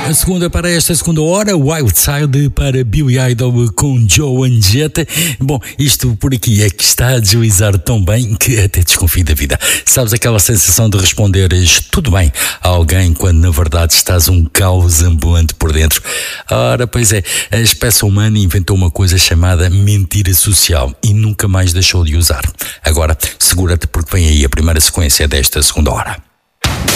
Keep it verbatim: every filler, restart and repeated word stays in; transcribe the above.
A segunda para esta segunda hora, Wild Side para Billy Idol com Joan Jett. Bom, isto por aqui é que está a deslizar tão bem que até desconfio da vida. Sabes aquela sensação de responderes tudo bem a alguém quando na verdade estás um caos ambulante por dentro? Ora, pois é, a espécie humana inventou uma coisa chamada mentira social e nunca mais deixou de usar. Agora, segura-te porque vem aí a primeira sequência desta segunda hora.